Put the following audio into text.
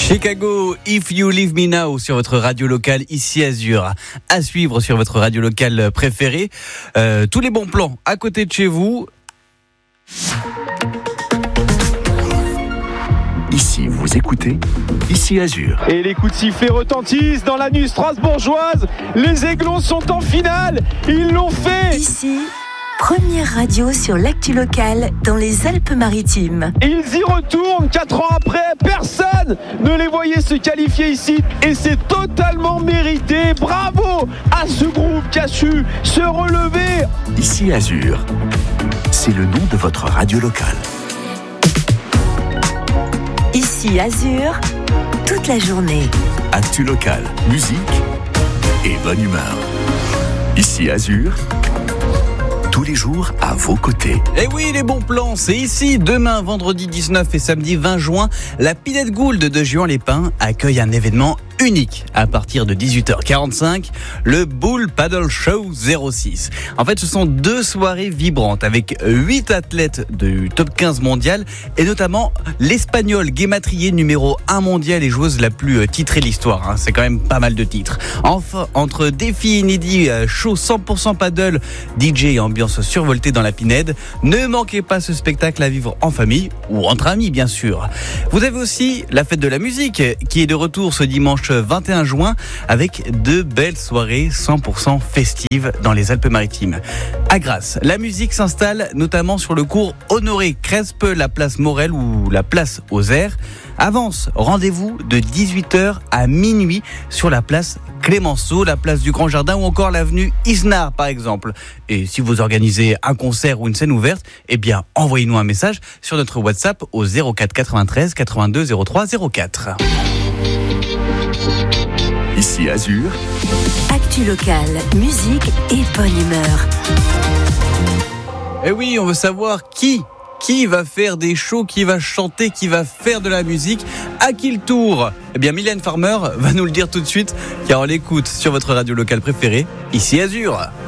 Chicago, If You Leave Me Now sur votre radio locale ici Azur. À suivre sur votre radio locale préférée. Tous les bons plans à côté de chez vous. Ici, vous écoutez, ici Azur. Et les coups de sifflet retentissent dans la nuit strasbourgeoise. Les Aiglons sont en finale. Ils l'ont fait. Ici, première radio sur l'actu locale dans les Alpes-Maritimes. Ils y retournent 4 ans après. Personne ne les voyait se qualifier ici. Et c'est totalement mérité. Bravo à ce groupe qui a su se relever. Ici Azur, c'est le nom de votre radio locale. Ici Azur, toute la journée. Actu locale, musique et bonne humeur. Ici Azur, tous les jours à vos côtés. Et oui, les bons plans, c'est ici. Demain, vendredi 19 et samedi 20 juin, la Pinède Gould de Juan-les-Pins accueille un événement unique à partir de 18h45, le Bull Paddle Show 06. En fait, ce sont 2 soirées vibrantes avec 8 athlètes du top 15 mondial et notamment l'Espagnole guématrier numéro 1 mondial et joueuse la plus titrée de l'histoire. C'est quand même pas mal de titres. Enfin, entre défis inédits, show 100% paddle, DJ et ambiance survoltée dans la Pinède, ne manquez pas ce spectacle à vivre en famille ou entre amis, bien sûr. Vous avez aussi la fête de la musique qui est de retour ce dimanche 21 juin avec 2 belles soirées 100% festives dans les Alpes-Maritimes. À Grasse, la musique s'installe notamment sur le cours Honoré Crespe, la place Morel ou la place aux Airs. Avance, rendez-vous de 18h à minuit sur la place Clémenceau, la place du Grand Jardin ou encore l'avenue Isnard par exemple. Et si vous organisez un concert ou une scène ouverte, eh bien envoyez-nous un message sur notre WhatsApp au 04 93 82 03 04. Ici Azur, Actu locale, musique et bonne humeur. Eh oui, on veut savoir qui va faire des shows, qui va chanter, qui va faire de la musique, à qui le tour ? Eh bien, Mylène Farmer va nous le dire tout de suite, car on l'écoute sur votre radio locale préférée, ici Azur.